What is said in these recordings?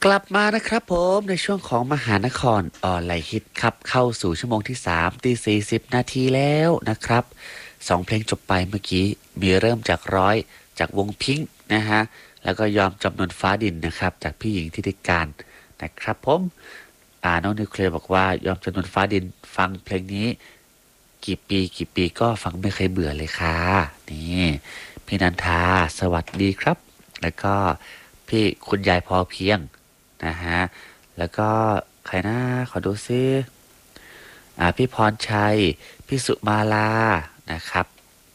กลับมานะครับผมในช่วงของมหานครออนไลน์ฮิตครับเข้าสู่ชั่วโมงที่3ตี40นาทีแล้วนะครับ2 เพลงจบไปเมื่อกี้มีเริ่มจากร้อยจากวงพิงค์นะฮะแล้วก็ยอมจำนวนฟ้าดินนะครับจากพี่หญิงทิติการนะครับผมน้องนิวเคลียร์บอกว่ายอมจำนวนฟ้าดินฟังเพลงนี้กี่ปีก็ฟังไม่เคยเบื่อเลยค่ะนี่พี่นันทาสวัสดีครับแล้วก็พี่คุณยายพอเพียง นะฮะแล้วก็ใครนะขอดูซิพี่พรชัยพี่สุมาลานะครับ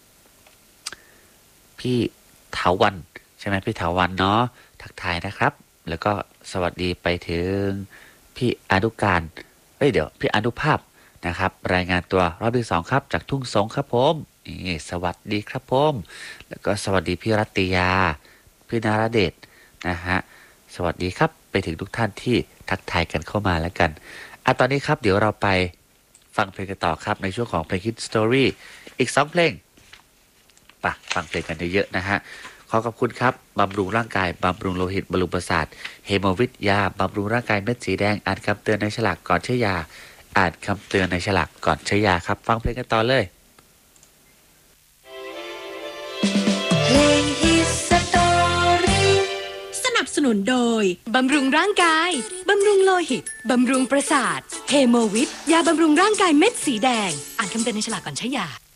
พี่เถาวันใช่ไหมพี่เถาวันเนาะทักทายนะครับแล้วก็สวัสดีไปถึงพี่อนุการเดี๋ยวพี่อนุภาพนะครับรายงานตัวรอบที่2ครับจากทุ่งสงครับผมนี่สวัสดีครับผมแล้วก็สวัสดีพี่รัตติยาพี่นาราเดชนะฮะ สวัสดีครับไปถึงทุกท่านที่ทักทายกันเข้ามาแล้วกันตอนนี้ครับเดี๋ยวเราไปฟังเพลงกันต่อครับในช่วงของเพลงฮิตสตอรี่อีก2 เพลงปะฟังเพลงกันเยอะๆนะฮะขอขอบคุณครับบำรุงร่างกายบำรุงโลหิตบำรุงประสาทเฮโมวิทยาบำรุงร่างกายเม็ดสีแดงอ่านคำเตือนในฉลากก่อนใช้ยาอ่านคำเตือนในฉลากก่อนใช้ยาครับฟังเพลงกันต่อเลยเพลงฮิตสตอรี่สนับสนุนโดยบำรุงร่างกายบำรุงโลหิตบำรุงประสาทเฮโมวิทยาบำรุงร่างกายเม็ดสีแดงอ่านคำเตือนในฉลากก่อนใช้ยา